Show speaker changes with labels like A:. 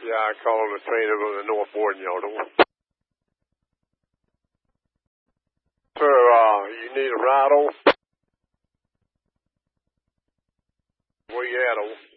A: Yeah, I called the trainer from the North Boarding Yard. Sir, you need a ride on? Where you at on?